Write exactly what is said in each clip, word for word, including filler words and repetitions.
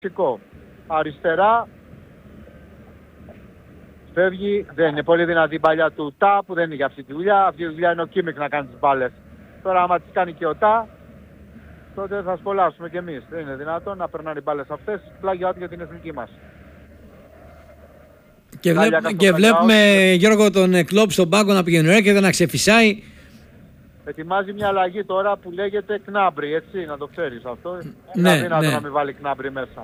Αριστερά φεύγει, δεν είναι πολύ δυνατή η παλιά του Τα που δεν είναι για αυτή τη δουλειά. Αυτή τη δουλειά είναι ο Κίμικ να κάνει τις μπάλες. Τώρα άμα τις κάνει και ο Τα, τότε θα σκολάσουμε κι εμείς. Δεν είναι δυνατόν να περνάνε οι μπάλες αυτές. Πλάγιο για την εθνική μας. Και, βλέπ, και βλέπουμε Γιώργο τον Κλόπ στον πάγκο να πηγαίνει έρχεται να ξεφυσάει. Ετοιμάζει μια αλλαγή τώρα που λέγεται Κνάμπρι, έτσι, να το ξέρεις αυτό. Ναι, είναι δυνατόν ναι. να μην βάλει Κνάμπρι μέσα.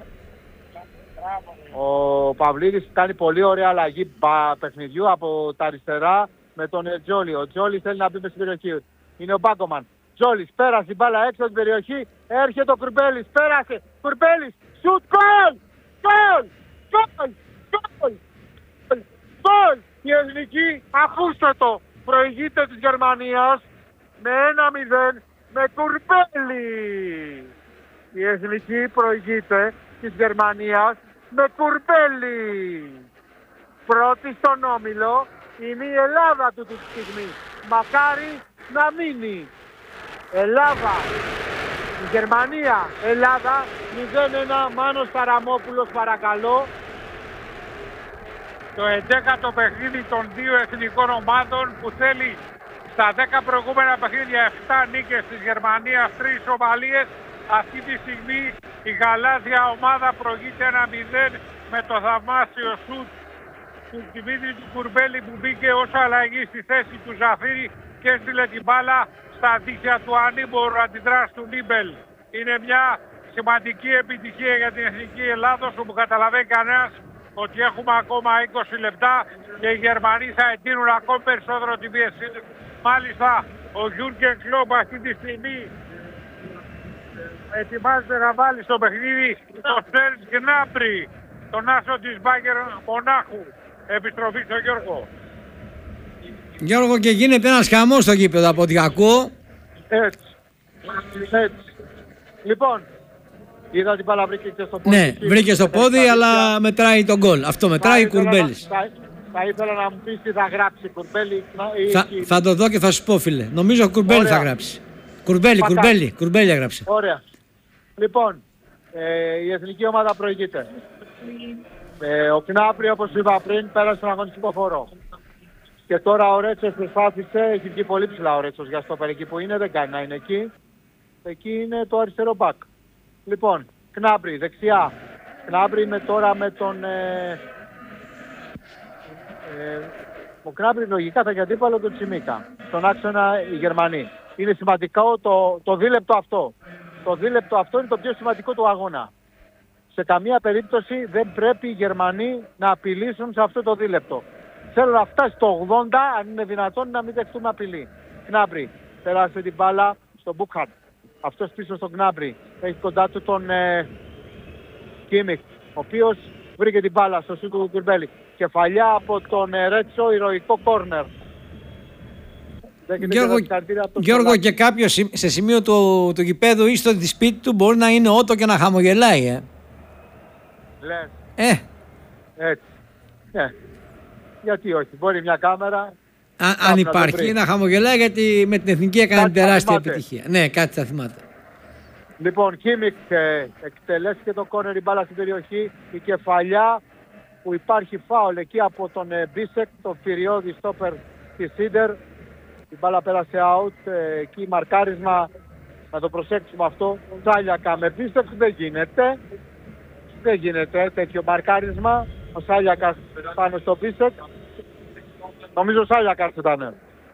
Ο Παυλίδης κάνει πολύ ωραία αλλαγή παιχνιδιού από τα αριστερά με τον Τζόλι. Ο Τζόλι θέλει να μπει μες στην περιοχή. Είναι ο Μπάκομαν. Τζόλις πέρασε η μπάλα έξω από την περιοχή. Έρχεται ο Κουρμπέλης. Πέρασε. Κουρμπέλης. Σουτ. Γκολ. Γκολ. Γκολ. Γκολ. Γκολ. Η εθνική, ακούστε το, προηγείται της Γερμανίας με ένα μηδέν με Κουρμπέλη. Η εθνική προηγείται της Γερμανίας με Κουρμπέλη. Πρώτη στον όμιλο είναι η Ελλάδα του τη στιγμή. Μακάρι να μείνει. Ελλάδα, η Γερμανία, Ελλάδα, μηδέν ένα, Μάνος Παραμόπουλος παρακαλώ. Το έντεκατο παιχνίδι των δύο εθνικών ομάδων που θέλει στα δέκα προηγούμενα παιχνίδια επτά νίκες της Γερμανίας, τρεις ισοπαλίες. Αυτή τη στιγμή η γαλάζια ομάδα προηγείται ένα μηδέν με το θαυμάσιο σουτ του Δημήτρη του Κουρμπέλη που μπήκε ως αλλαγή στη θέση του Ζαφύρη και έστειλε την μπάλα στα δίχτυα του ανήμπορου αντιδράσου του Νίμπελ. Είναι μια σημαντική επιτυχία για την Εθνική Ελλάδος όπου καταλαβαίνει κανένας ότι έχουμε ακόμα είκοσι λεπτά και οι Γερμανοί θα εντείνουν ακόμη περισσότερο την πίεση. Μάλιστα ο Γιούργκεν Κλόπ αυτή τη στιγμή ετοιμάζεται να βάλει στο παιχνίδι το Σέρτζ Γκνάμπρι, τον άσο της Μπάγερ Μονάχου. Επιστροφή στον Γιώργο. Γιώργο, και γίνεται ένας χαμός στο γήπεδο από ό,τι ακούω. Έτσι. Έτσι. Λοιπόν, είδα την μπάλα βρήκε και στο πόδι. Ναι, βρήκε στο πόδι, αλλά μετράει τον γκολ. Αυτό μετράει η Κουρμπέλης. Θα, θα ήθελα να μου πεις τι θα γράψει Κουρμπέλη. Θα, θα το δω και θα σου πω, φίλε. Νομίζω Κουρμπέλη θα γράψει. Κουρμπέλη, Πατά. Κουρμπέλη, Κουρμπέλη έγραψε. Ωραία. Λοιπόν, ε, η εθνική ομάδα προηγείται. Ε, ο Κνάπρι, όπως είπα πριν, πέρασε τον αγωνιστικό χώρο. Και τώρα ο Ρέτσος προσπάθησε, έχει βγει πολύ ψηλά ο Ρέτσος για στόπερ εκεί που είναι, δεν κάνει να είναι εκεί. Εκεί είναι το αριστερό μπακ. Λοιπόν, Κνάπρι, δεξιά. Κνάπρι με τώρα με τον... Ε, ε, ο Κνάπρι λογικά θα έχει αντίπαλο τον Τσιμίκα. Στον άξονα οι Γερμανοί. Είναι σημαντικό το, το δίλεπτο αυτό. Το δίλεπτο αυτό είναι το πιο σημαντικό του αγώνα. Σε καμία περίπτωση δεν πρέπει οι Γερμανοί να απειλήσουν σε αυτό το δίλεπτο. Θέλω να φτάσει το ογδόντα, αν είναι δυνατόν, να μην δεχτούμε απειλή. Κνάμπρι, περάσε την μπάλα στον Μπούκχαρτ. Αυτός πίσω στον Κνάμπρι. Έχει κοντά του τον ε, Κίμικ, ο οποίος βρήκε την μπάλα στο σούτ του Κουρμπέλη. Κεφαλιά από τον ε, Ρέτσο, ηρωικό κόρνερ. Γιώργο, Γιώργο και κάποιος σε σημείο του, του γηπέδου ή στο σπίτι του μπορεί να είναι ότο και να χαμογελάει, ε. Λες. Ε. Έτσι. Ε. Γιατί όχι, μπορεί μια κάμερα... Α, αν υπάρχει να, να χαμογελάει, γιατί με την εθνική έκανε τεράστια επιτυχία. Ναι, κάτι θα θυμάται. Λοιπόν, Κίμικ ε, εκτελέστηκε το κόρνερ, η μπάλα στην περιοχή, η κεφαλιά που υπάρχει φάουλ εκεί από τον ε, Μπίσεκ, το φυριώδη στόπερ της Σίντερ. Η μπάλα πέρασε out, ε, εκεί μαρκάρισμα, να το προσέξουμε αυτό. Σάλιακα με Μπίσεκ δεν γίνεται. Δεν γίνεται τέτοιο μαρκάρισμα. Ο Σάλιακας πάνω στο Μπίσεκ. Νομίζω ο Σάλιακας ήταν.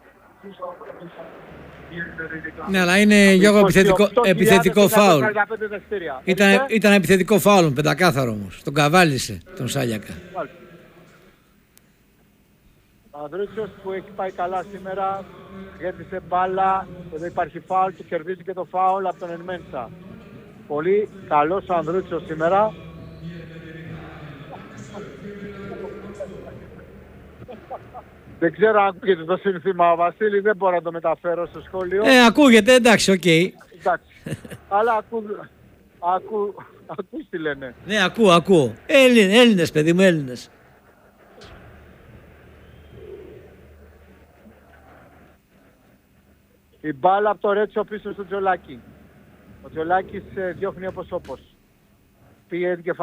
Ναι, αλλά είναι Γιώργο επιθετικό, επιθετικό φάουλ. Ήταν, ήταν επιθετικό φάουλ, πεντακάθαρο όμως. Τον καβάλισε τον Σάλιακα. Ο Ανδρούτσιος που έχει πάει καλά σήμερα, γέντησε μπάλα, εδώ υπάρχει φάουλ, του κερδίζει και το φάουλ από τον Ενμένσα. Πολύ καλός ο Ανδρούτσιος σήμερα. Δεν ξέρω αν ακούγεται το σύνθημα ο Βασίλη, δεν μπορώ να το μεταφέρω στο σχόλιο. Ε, ακούγεται, εντάξει, οκ. Okay. Εντάξει, αλλά ακού, ακού, ακούς τι λένε. Ναι, ακούω, ακούω. Έλληνες, Έλληνες, παιδί μου, Έλληνες. Η μπάλα από το Ρέτσο πίσω στο Τζολάκη. Ο Τζολάκης διώχνει όπως όπως. πήγε